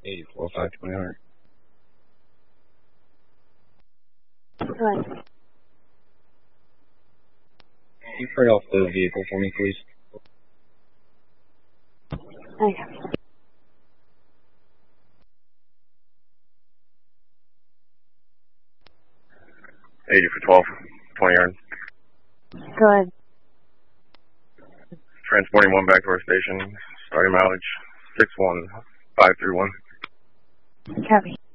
84, 520. Good. Can you pray off the vehicle for me, please? Okay. 80 for 12, 20 yards. Good. Transporting one back to our station. Starting mileage 61531. Copy.